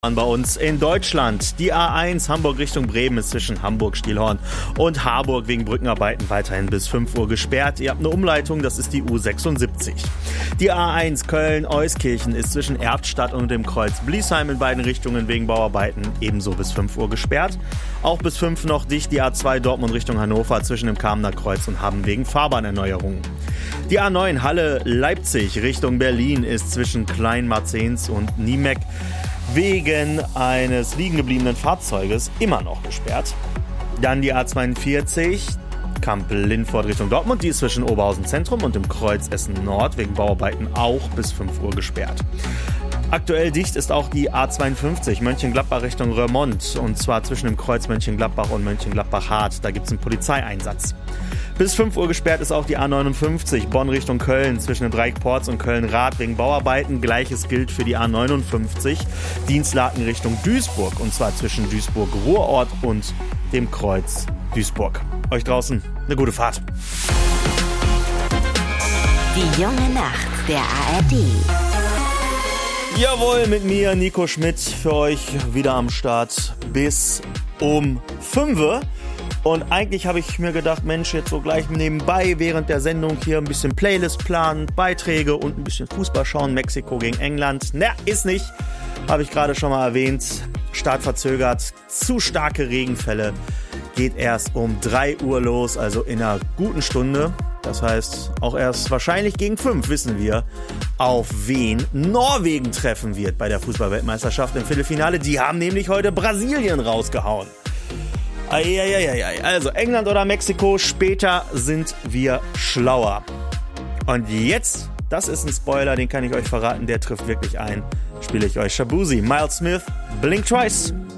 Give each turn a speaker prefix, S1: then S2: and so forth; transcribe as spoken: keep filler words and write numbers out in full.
S1: Bei uns in Deutschland. Die A eins Hamburg Richtung Bremen ist zwischen Hamburg-Stielhorn und Harburg wegen Brückenarbeiten weiterhin bis fünf Uhr gesperrt. Ihr habt eine Umleitung, das ist die U sechsundsiebzig. Die A eins Köln-Euskirchen ist zwischen Erftstadt und dem Kreuz Bliesheim in beiden Richtungen wegen Bauarbeiten ebenso bis fünf Uhr gesperrt. Auch bis fünf noch dicht die A zwei Dortmund Richtung Hannover zwischen dem Kamener Kreuz und Hamm wegen Fahrbahnerneuerungen. Die A neun Halle-Leipzig Richtung Berlin ist zwischen Kleinmarzens und Niemek wegen eines liegengebliebenen Fahrzeuges immer noch gesperrt. Dann die A zweiundvierzig Kampel-Lindfort Richtung Dortmund, die ist zwischen Oberhausen Zentrum und dem Kreuz Essen Nord wegen Bauarbeiten auch bis fünf Uhr gesperrt. Aktuell dicht ist auch die A zweiundfünfzig Mönchengladbach Richtung Roermond und zwar zwischen dem Kreuz Mönchengladbach und Mönchengladbach-Hart. Da gibt es einen Polizeieinsatz. Bis fünf Uhr gesperrt ist auch die A neunundfünfzig Bonn Richtung Köln zwischen dem Dreieck Porz und Köln-Rath wegen Bauarbeiten. Gleiches gilt für die A neunundfünfzig Dienstlaken Richtung Duisburg und zwar zwischen Duisburg-Ruhrort und dem Kreuz Duisburg. Euch draußen eine gute Fahrt.
S2: Die junge Nacht der A R D.
S1: Jawohl, mit mir, Nico Schmidt, für euch wieder am Start bis um fünf Uhr. Und eigentlich habe ich mir gedacht, Mensch, jetzt so gleich nebenbei während der Sendung hier ein bisschen Playlist planen, Beiträge und ein bisschen Fußball schauen. Mexiko gegen England. Na, ist nicht. Habe ich gerade schon mal erwähnt. Start verzögert. Zu starke Regenfälle. Geht erst um drei Uhr los, also in einer guten Stunde. Das heißt, auch erst wahrscheinlich gegen fünf wissen wir, auf wen Norwegen treffen wird bei der Fußball-Weltmeisterschaft im Viertelfinale. Die haben nämlich heute Brasilien rausgehauen. Eieieiei. Also England oder Mexiko, später sind wir schlauer. Und jetzt, das ist ein Spoiler, den kann ich euch verraten, der trifft wirklich ein. Spiele ich euch Shabuzi, Miles Smith, Blink Twice.